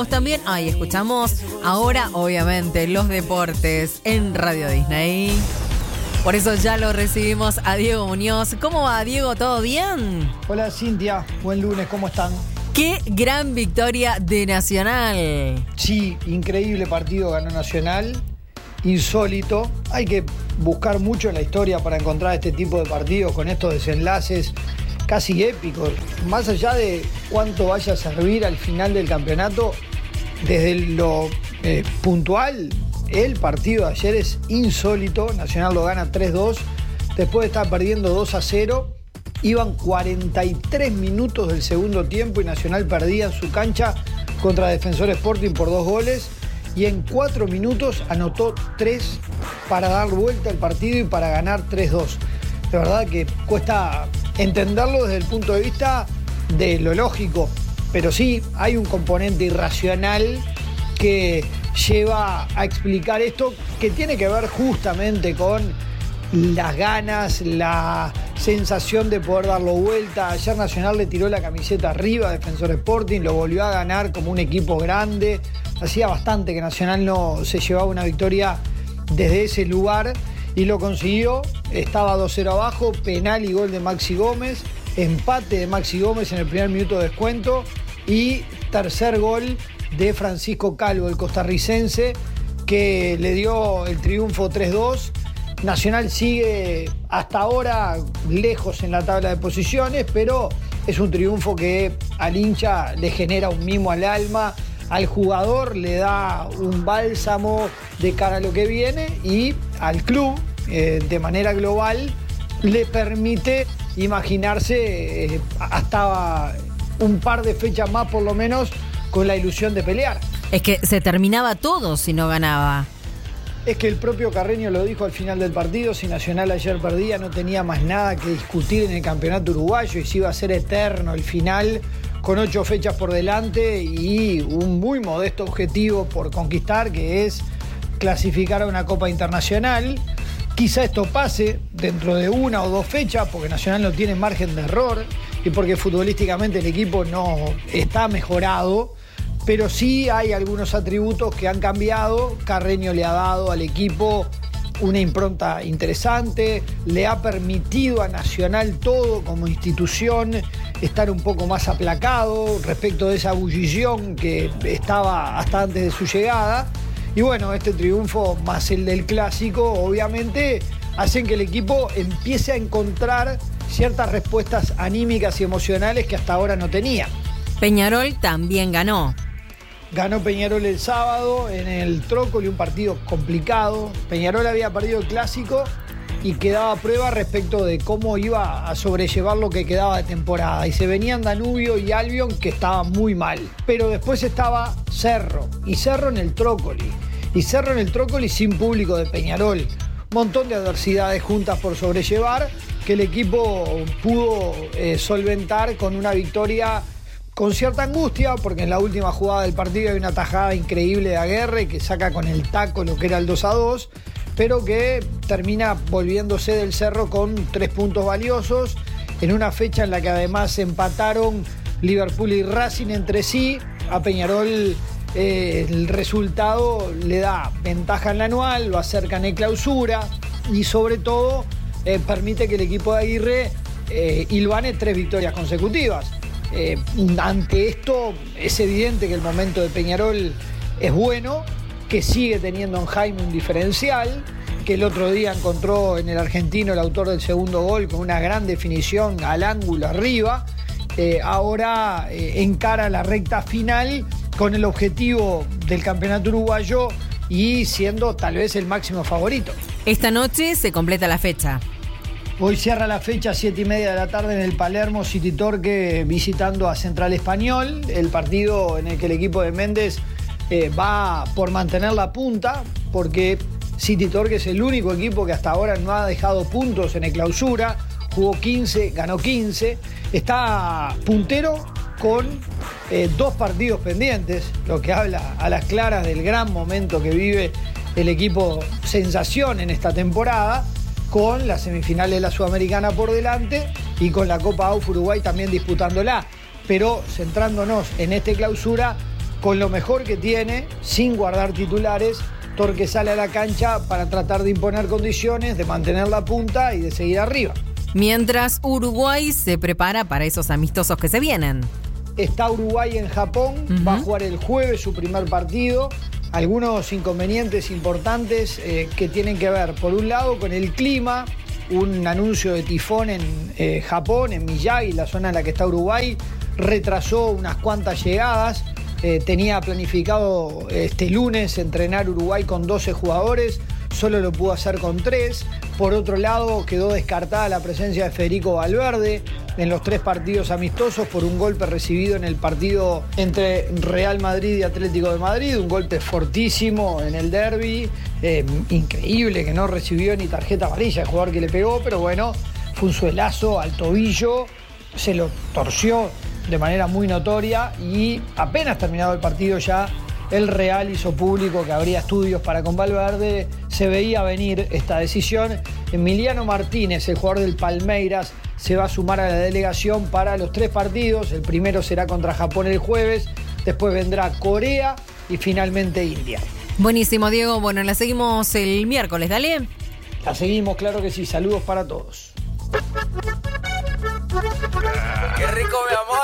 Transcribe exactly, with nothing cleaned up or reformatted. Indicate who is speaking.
Speaker 1: También, ay, escuchamos ahora, obviamente, los deportes en Radio Disney. Por eso ya lo recibimos a Diego Muñoz. ¿Cómo va, Diego? ¿Todo bien?
Speaker 2: Hola, Cintia. Buen lunes, ¿cómo están?
Speaker 1: ¡Qué gran victoria de Nacional!
Speaker 2: Sí, increíble partido ganó Nacional. Insólito. Hay que buscar mucho en la historia para encontrar este tipo de partidos con estos desenlaces casi épicos. Más allá de cuánto vaya a servir al final del campeonato, desde lo eh, puntual, el partido de ayer es insólito. Nacional lo gana tres dos, después de estar perdiendo dos a cero. Iban cuarenta y tres minutos del segundo tiempo y Nacional perdía en su cancha contra Defensor Sporting por dos goles. Y en cuatro minutos anotó tres para dar vuelta al partido y para ganar tres dos. De verdad que cuesta entenderlo desde el punto de vista de lo lógico, pero sí hay un componente irracional que lleva a explicar esto, que tiene que ver justamente con las ganas, la sensación de poder darlo vuelta. Ayer Nacional le tiró la camiseta arriba a Defensor Sporting, lo volvió a ganar como un equipo grande. Hacía bastante que Nacional no se llevaba una victoria desde ese lugar y lo consiguió. Estaba dos cero abajo, penal y gol de Maxi Gómez, empate de Maxi Gómez en el primer minuto de descuento y tercer gol de Francisco Calvo, el costarricense, que le dio el triunfo tres dos. Nacional sigue hasta ahora lejos en la tabla de posiciones, pero es un triunfo que al hincha le genera un mimo al alma, al jugador le da un bálsamo de cara a lo que viene y al club, eh, de manera global, le permite imaginarse eh, hasta un par de fechas más por lo menos con la ilusión de pelear.
Speaker 1: Es que se terminaba todo si no ganaba.
Speaker 2: Es que el propio Carreño lo dijo al final del partido: si Nacional ayer perdía no tenía más nada que discutir en el campeonato uruguayo y si iba a ser eterno el final, con ocho fechas por delante y un muy modesto objetivo por conquistar, que es clasificar a una Copa Internacional. Quizá esto pase dentro de una o dos fechas, porque Nacional no tiene margen de error y porque futbolísticamente el equipo no está mejorado, pero sí hay algunos atributos que han cambiado. Carreño le ha dado al equipo una impronta interesante, le ha permitido a Nacional todo como institución estar un poco más aplacado respecto de esa bullición que estaba hasta antes de su llegada. Y bueno, este triunfo más el del clásico obviamente hacen que el equipo empiece a encontrar ciertas respuestas anímicas y emocionales que hasta ahora no tenía.
Speaker 1: Peñarol también ganó.
Speaker 2: Ganó Peñarol el sábado en el Trócoli, un partido complicado. Peñarol había perdido el clásico y quedaba prueba respecto de cómo iba a sobrellevar lo que quedaba de temporada. Y se venían Danubio y Albion, que estaban muy mal. Pero después estaba Cerro, y Cerro en el Trócoli. Y Cerro en el Trócoli sin público de Peñarol. Un montón de adversidades juntas por sobrellevar que el equipo pudo eh, solventar con una victoria con cierta angustia, porque en la última jugada del partido hay una tajada increíble de Aguerre que saca con el taco lo que era el dos a dos, pero que termina volviéndose del Cerro con tres puntos valiosos en una fecha en la que además empataron Liverpool y Racing entre sí. A Peñarol eh, el resultado le da ventaja en la anual, lo acerca en el clausura y sobre todo eh, permite que el equipo de Aguirre eh, hilvane tres victorias consecutivas. Eh, ante esto es evidente que el momento de Peñarol es bueno, que sigue teniendo en Jaime un diferencial, que el otro día encontró en el argentino el autor del segundo gol con una gran definición al ángulo arriba. Eh, ahora eh, encara la recta final con el objetivo del campeonato uruguayo y siendo tal vez el máximo favorito.
Speaker 1: Esta noche se completa la fecha.
Speaker 2: Hoy cierra la fecha, siete y media de la tarde en el Palermo City Torque, visitando a Central Español, el partido en el que el equipo de Méndez eh, va por mantener la punta, porque City Torque es el único equipo que hasta ahora no ha dejado puntos en el clausura, jugó quince, ganó quince, está puntero con eh, dos partidos pendientes, lo que habla a las claras del gran momento que vive el equipo sensación en esta temporada, con las semifinales de la Sudamericana por delante y con la Copa A U F Uruguay también disputándola. Pero centrándonos en este clausura, con lo mejor que tiene, sin guardar titulares, Torque sale a la cancha para tratar de imponer condiciones, de mantener la punta y de seguir arriba.
Speaker 1: Mientras Uruguay se prepara para esos amistosos que se vienen.
Speaker 2: Está Uruguay en Japón, uh-huh. va a jugar el jueves su primer partido. Algunos inconvenientes importantes eh, que tienen que ver, por un lado, con el clima. Un anuncio de tifón en eh, Japón, en Miyagi, la zona en la que está Uruguay, retrasó unas cuantas llegadas. Eh, tenía planificado este lunes entrenar Uruguay con doce jugadores, solo lo pudo hacer con tres. Por otro lado, quedó descartada la presencia de Federico Valverde en los tres partidos amistosos por un golpe recibido en el partido entre Real Madrid y Atlético de Madrid, un golpe fortísimo en el derbi, eh, increíble que no recibió ni tarjeta amarilla el jugador que le pegó, pero bueno, fue un suelazo al tobillo, se lo torció de manera muy notoria y apenas terminado el partido ya el Real hizo público que habría estudios para con Valverde. Se veía venir esta decisión. Emiliano Martínez, el jugador del Palmeiras, se va a sumar a la delegación para los tres partidos. El primero será contra Japón el jueves, después vendrá Corea y finalmente India.
Speaker 1: Buenísimo, Diego. Bueno, la seguimos el miércoles, dale.
Speaker 2: La seguimos, claro que sí. Saludos para todos.
Speaker 3: Qué rico, mi amor.